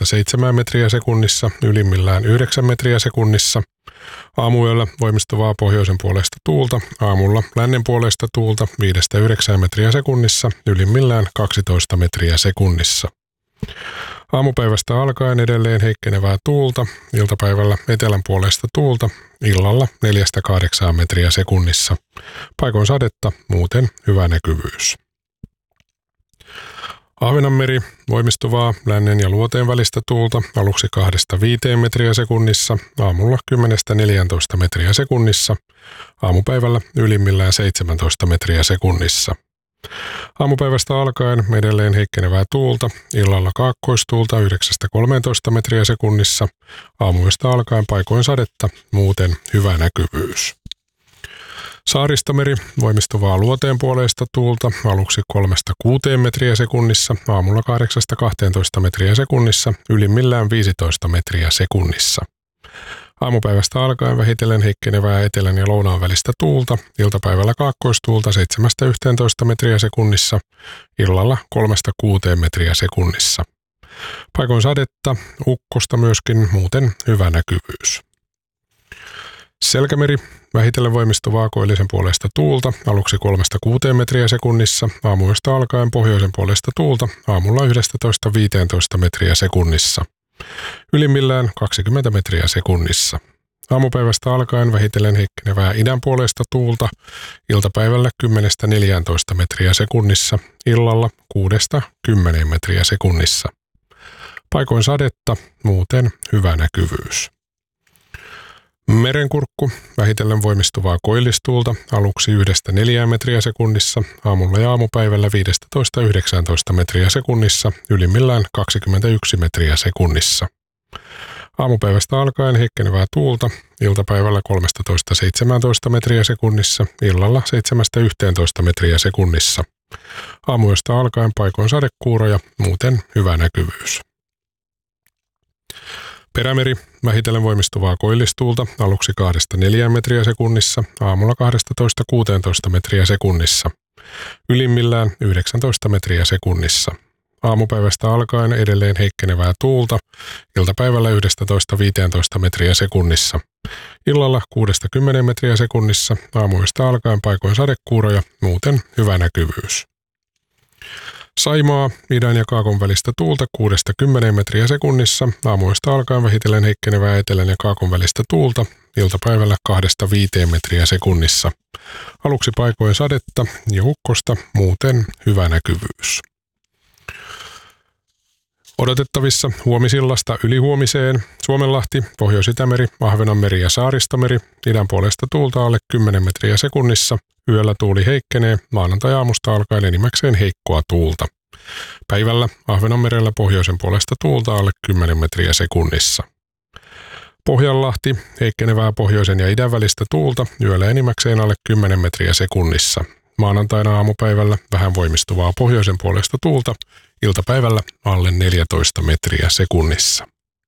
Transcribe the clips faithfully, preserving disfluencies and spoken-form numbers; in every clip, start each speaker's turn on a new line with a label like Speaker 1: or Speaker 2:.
Speaker 1: puolesta seitsemän metriä sekunnissa, ylimmillään yhdeksän metriä sekunnissa. Aamuyöllä voimistuvaa pohjoisen puolesta tuulta, aamulla lännen puolesta tuulta viidestä yhdeksään metriä sekunnissa, ylimmillään kaksitoista metriä sekunnissa. Aamupäivästä alkaen edelleen heikkenevää tuulta, iltapäivällä etelän puolesta tuulta, illalla neljästä kahdeksaan metriä sekunnissa. Paikoin sadetta, muuten hyvä näkyvyys. Ahvenanmeri, voimistuvaa lännen ja luoteen välistä tuulta, aluksi kahdesta viiteen metriä sekunnissa, aamulla kymmenestä neljääntoista metriä sekunnissa, aamupäivällä ylimmillään seitsemäntoista metriä sekunnissa. Aamupäivästä alkaen edelleen heikkenevää tuulta, illalla kaakkoistuulta yhdeksästä kolmeentoista metriä sekunnissa, aamuyöstä alkaen paikoin sadetta, muuten hyvä näkyvyys. Saaristomeri, voimistuvaa luoteen puoleista tuulta, aluksi kolmesta kuuteen metriä sekunnissa, aamulla kahdeksasta kahteentoista metriä sekunnissa, ylimmillään viisitoista metriä sekunnissa. Aamupäivästä alkaen vähitellen heikkenevää etelän ja lounaan välistä tuulta, iltapäivällä kaakkoistuulta seitsemästä yhteentoista metriä sekunnissa, illalla kolmesta kuuteen metriä sekunnissa. Paikoin sadetta, ukkosta myöskin, muuten hyvä näkyvyys. Selkämeri, vähitellen voimistuvaa koillisen puolesta tuulta, aluksi kolmesta kuuteen metriä sekunnissa, aamuyöstä alkaen pohjoisen puolesta tuulta, aamulla yhdestätoista viiteentoista metriä sekunnissa. Ylimmillään kaksikymmentä metriä sekunnissa. Aamupäivästä alkaen vähitellen heikkenevää idän puolesta tuulta, iltapäivällä kymmenestä neljääntoista metriä sekunnissa, illalla kuudesta kymmeneen metriä sekunnissa. Paikoin sadetta, muuten hyvä näkyvyys. Merenkurkku, vähitellen voimistuvaa koillistuulta, aluksi yhdestä neljään metriä sekunnissa, aamulla ja aamupäivällä viidestätoista yhdeksääntoista metriä sekunnissa, ylimmillään kaksikymmentäyksi metriä sekunnissa. Aamupäivästä alkaen heikkenevää tuulta, iltapäivällä kolmetoista seitsemäntoista metriä sekunnissa, illalla seitsemästä yhteentoista metriä sekunnissa. Aamuyöstä alkaen paikoin sadekuuroja, muuten hyvä näkyvyys. Perämeri, vähitellen voimistuvaa koillistuulta, aluksi kahdesta neljään metriä sekunnissa, aamulla kahdestatoista kuuteentoista metriä sekunnissa. Ylimmillään yhdeksäntoista metriä sekunnissa. Aamupäivästä alkaen edelleen heikkenevää tuulta, iltapäivällä yhdestätoista viiteentoista metriä sekunnissa. Illalla kuudesta kymmeneen metriä sekunnissa, aamuyöstä alkaen paikoin sadekuuroja, muuten hyvä näkyvyys. Saimaa, idän ja kaakon välistä tuulta kuudesta kymmeneen metriä sekunnissa, aamuyöstä alkaen vähitellen heikkenevää etelän ja kaakon välistä tuulta, iltapäivällä kahdesta viiteen metriä sekunnissa. Aluksi paikoin sadetta ja ukkosta, muuten hyvä näkyvyys. Odotettavissa huomisillasta ylihuomiseen Suomenlahti, Pohjois-Itämeri, Ahvenanmeri ja Saaristomeri, idän puolesta tuulta alle kymmenen metriä sekunnissa, yöllä tuuli heikkenee, maanantai-aamusta alkaen enimmäkseen heikkoa tuulta. Päivällä Ahvenanmerellä pohjoisen puolesta tuulta alle kymmenen metriä sekunnissa. Pohjanlahti, heikkenevää pohjoisen ja idän välistä tuulta, yöllä enimmäkseen alle kymmenen metriä sekunnissa. Maanantaina aamupäivällä vähän voimistuvaa pohjoisen puolesta tuulta, iltapäivällä alle neljätoista metriä sekunnissa.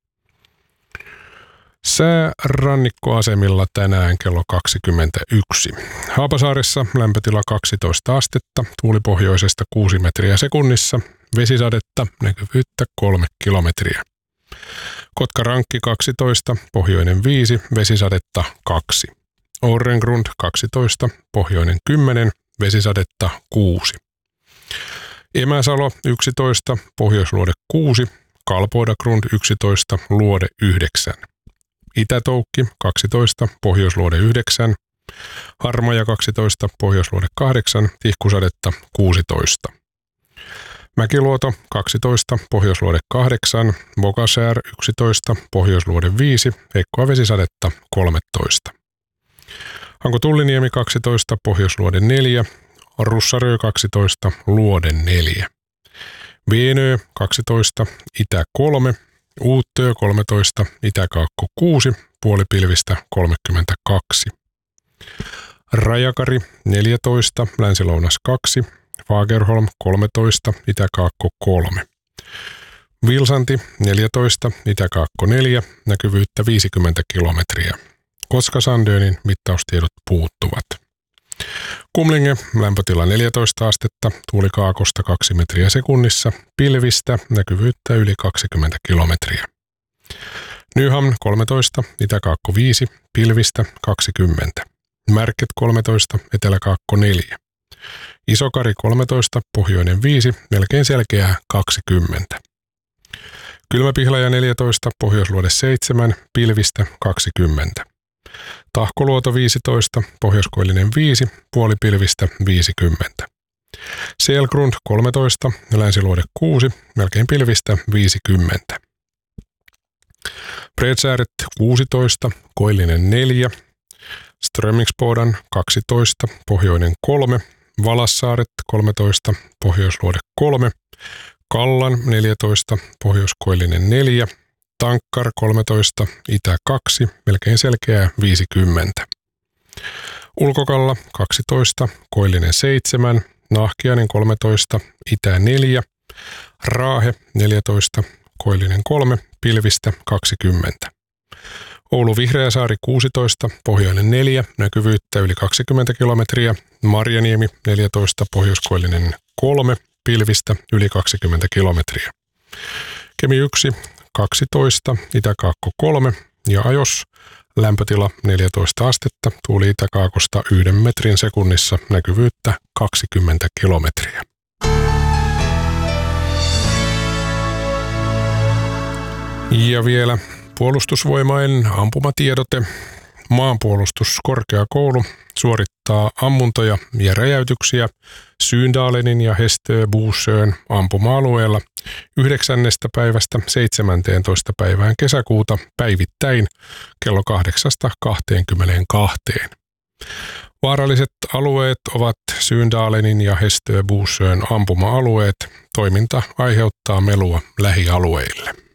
Speaker 1: Sää rannikkoasemilla tänään kello kaksikymmentäyksi. Haapasaaressa lämpötila kaksitoista astetta, tuuli pohjoisesta kuusi metriä sekunnissa, vesisadetta, näkyvyyttä kolme kilometriä. Kotkarankki kaksitoista, pohjoinen viisi, vesisadetta kaksi. Orrengrund kaksitoista, pohjoinen kymmenen, vesisadetta kuusi. Emäsalo yksitoista, pohjoisluode kuusi, Kalpoidagrund yksitoista, luode yhdeksän. Itätoukki kaksitoista, pohjoisluode yhdeksän, Harmaja kaksitoista, pohjoisluode kahdeksan, tihkusadetta kuusitoista. Mäkiluoto kaksitoista, pohjoisluode kahdeksan, Bogasär yksitoista, pohjoisluode viisi, heikkoa vesisadetta kolmetoista. Hanko Tulliniemi kaksitoista, pohjoisluode neljä, Russarö kaksitoista, luode neljä. Veenö kaksitoista, itä kolme, Uuttöö kolmetoista, itäkaakko kuusi, puolipilvistä kolmekymmentäkaksi. Rajakari neljätoista, länsilounas kaksi, Fagerholm kolmetoista, itäkaakko kolme. Vilsanti neljätoista, itäkaakko neljä, näkyvyyttä viisikymmentä kilometriä. Koska Sandönin mittaustiedot puuttuvat. Kumlinge, lämpötila neljätoista astetta, tuuli kaakosta kaksi metriä sekunnissa, pilvistä, näkyvyyttä yli kaksikymmentä kilometriä. Nyhamn kolmetoista, itäkaakko viisi, pilvistä kaksikymmentä. Märket kolmetoista, eteläkaakko neljä. Isokari kolmetoista, pohjoinen viisi, melkein selkeää kaksikymmentä. Kylmäpihlaja neljätoista, pohjoisluode seitsemän, pilvistä kaksikymmentä. Tahkoluoto viisitoista, pohjoiskoillinen viisi, puolipilvistä viisikymmentä. Selgrund kolmetoista, länsiluode kuusi, melkein pilvistä viisikymmentä. Bredsääret kuusitoista, koillinen neljä. Strömingsbodan kaksitoista, pohjoinen kolme. Valassaaret kolmetoista, pohjoisluode kolme. Kallan neljätoista, pohjoiskoillinen neljä. Tankkar kolmetoista, itä kaksi, melkein selkeää viisikymmentä. Ulkokalla kaksitoista, koillinen seitsemän. Nahkiainen kolmetoista, itä neljä. Raahe neljätoista, koillinen kolme, pilvistä kaksikymmentä. Oulu Vihreäsaari kuusitoista, pohjoinen neljä, näkyvyyttä yli kaksikymmentä kilometriä. Marjaniemi neljätoista, pohjoiskoillinen kolme, pilvistä yli kaksikymmentä kilometriä. Kemi yksi, kaksitoista, itäkaakko kolme ja Ajos, lämpötila neljätoista astetta, tuuli itäkaakosta yhden metrin sekunnissa, näkyvyyttä kaksikymmentä kilometriä. Ja vielä puolustusvoimain ampumatiedote. Maanpuolustuskorkeakoulu suorittaa ammuntoja ja räjäytyksiä Syyndalenin ja Hästöbussön ampuma-alueella yhdeksännestä päivästä seitsemänteentoista päivään kesäkuuta päivittäin kello kahdeksasta kahteenkymmeneenkahteen. Vaaralliset alueet ovat Syyndalenin ja Hästöbussön ampuma-alueet. Toiminta aiheuttaa melua lähialueille.